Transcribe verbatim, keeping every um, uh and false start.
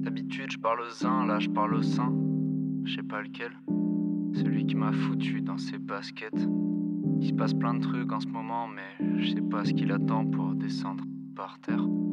D'habitude je parle aux uns, là je parle au sein. Je sais pas lequel. Celui qui m'a foutu dans ses baskets. Il se passe plein de trucs en ce moment, mais je sais pas ce qu'il attend pour descendre par terre.